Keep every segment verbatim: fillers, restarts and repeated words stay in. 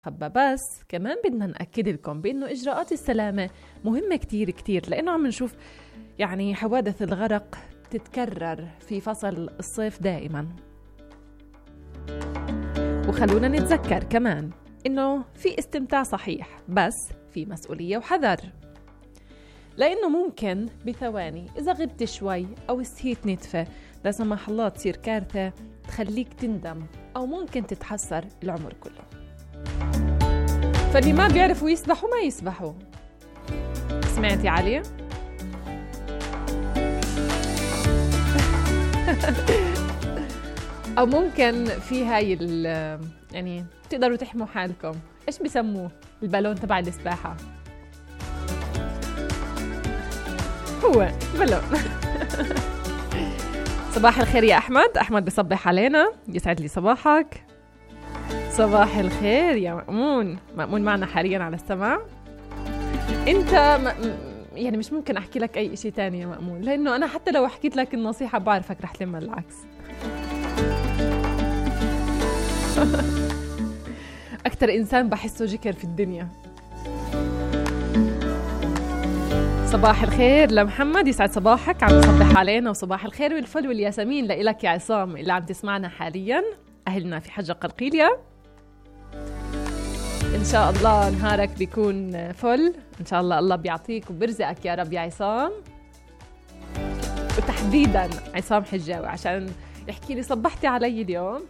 بس كمان بدنا نأكد لكم بأنه إجراءات السلامة مهمة كتير كتير، لأنه عم نشوف يعني حوادث الغرق تتكرر في فصل الصيف دائما. وخلونا نتذكر كمان إنه في استمتاع صحيح، بس في مسؤولية وحذر، لأنه ممكن بثواني إذا غبت شوي أو استهيت نتفة لا سمح الله تصير كارثة تخليك تندم أو ممكن تتحسر العمر كله. فاللي ما بيعرفوا يسبحوا ما يسبحوا. سمعتي علي؟ أو ممكن في هاي يعني تقدروا تحموا حالكم. إيش بيسموه؟ البالون تبع السباحة. هو بلون. صباح الخير يا أحمد. أحمد بصبح علينا، يسعد لي صباحك. صباح الخير يا مأمون. مأمون معنا حاليا على السماع. انت م... يعني مش ممكن احكي لك اي شيء تاني يا مأمون، لانه انا حتى لو حكيت لك النصيحة بعرفك رح تلم العكس. اكتر انسان بحسه جكر في الدنيا. صباح الخير لمحمد، يسعد صباحك، عم تصبح علينا. وصباح الخير والفل والياسمين لإلك يا عصام اللي عم تسمعنا حاليا، اهلنا في حجة قرقيلية. إن شاء الله نهارك بيكون فل، إن شاء الله الله بيعطيك وبرزقك يا رب يا عصام، وتحديداً عصام حجاوي عشان يحكي لي صبحتي علي اليوم.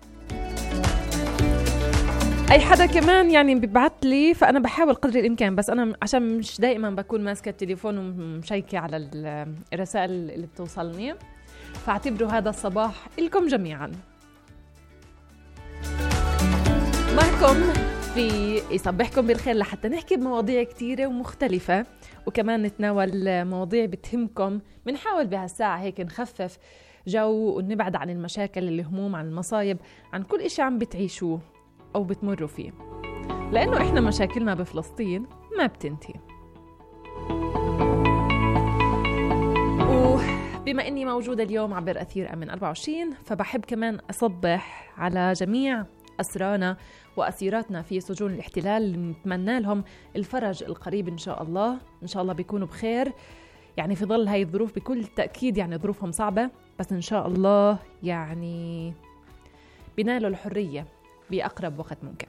أي حدا كمان يعني بيبعت لي، فأنا بحاول قدر الإمكان، بس أنا عشان مش دائماً بكون ماسكة التليفون ومشيكة على الرسائل اللي بتوصلني، فاعتبروا هذا الصباح لكم جميعاً. معكم في يصبحكم بالخير لحتى نحكي بمواضيع كتيرة ومختلفة، وكمان نتناول مواضيع بتهمكم. بنحاول بهالساعة هيك نخفف جو ونبعد عن المشاكل، الهموم، عن المصايب، عن كل إشي عم بتعيشوه أو بتمروا فيه، لأنه إحنا مشاكلنا بفلسطين ما بتنتهي. وبما أني موجودة اليوم عبر أثير أمن أربعة وعشرين، فبحب كمان أصبح على جميع أسرانا وأسيراتنا في سجون الاحتلال، نتمنى لهم الفرج القريب إن شاء الله. إن شاء الله بيكونوا بخير يعني في ظل هاي الظروف، بكل تأكيد يعني ظروفهم صعبة، بس إن شاء الله يعني بينالوا الحرية بأقرب وقت ممكن.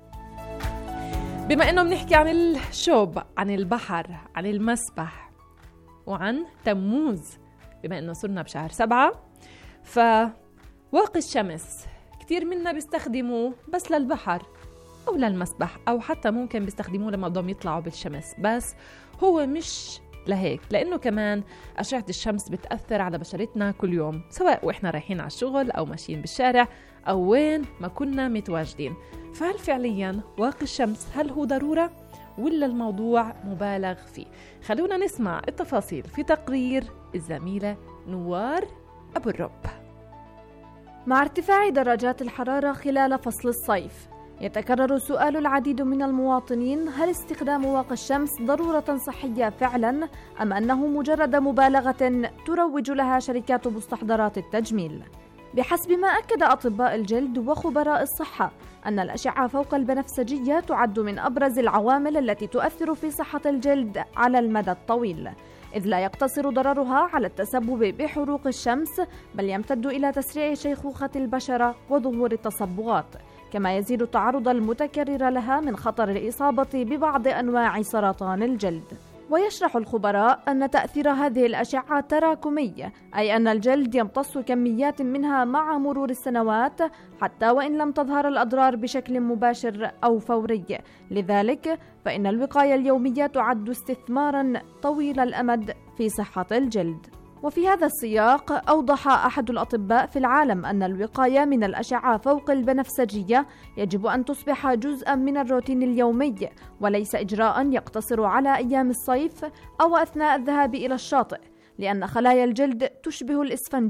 بما إنه بنحكي عن الشوب، عن البحر، عن المسبح، وعن تموز، بما إنه صرنا بشهر سبعة، فواقي الشمس كتير منا بيستخدموه بس للبحر أو للمسبح، أو حتى ممكن بيستخدموه لما بدهم يطلعوا بالشمس، بس هو مش لهيك، لأنه كمان أشعة الشمس بتأثر على بشرتنا كل يوم، سواء وإحنا رايحين على الشغل أو ماشيين بالشارع أو وين ما كنا متواجدين. فهل فعليا واقي الشمس هل هو ضرورة ولا الموضوع مبالغ فيه؟ خلونا نسمع التفاصيل في تقرير الزميلة نوار أبو الرب. مع ارتفاع درجات الحرارة خلال فصل الصيف، يتكرر سؤال العديد من المواطنين: هل استخدام واقي الشمس ضرورة صحية فعلا، أم أنه مجرد مبالغة تروج لها شركات مستحضرات التجميل؟ بحسب ما أكد أطباء الجلد وخبراء الصحة أن الأشعة فوق البنفسجية تعد من أبرز العوامل التي تؤثر في صحة الجلد على المدى الطويل، إذ لا يقتصر ضررها على التسبب بحروق الشمس، بل يمتد إلى تسريع شيخوخة البشرة وظهور التصبغات، كما يزيد التعرض المتكرر لها من خطر الإصابة ببعض أنواع سرطان الجلد. ويشرح الخبراء أن تأثير هذه الأشعة تراكمي، أي أن الجلد يمتص كميات منها مع مرور السنوات حتى وإن لم تظهر الأضرار بشكل مباشر أو فوري. لذلك فإن الوقاية اليومية تعد استثماراً طويل الأمد في صحة الجلد. وفي هذا السياق أوضح أحد الأطباء في العالم أن الوقاية من الأشعة فوق البنفسجية يجب أن تصبح جزءاً من الروتين اليومي، وليس إجراء يقتصر على أيام الصيف أو أثناء الذهاب إلى الشاطئ، لأن خلايا الجلد تشبه الإسفنج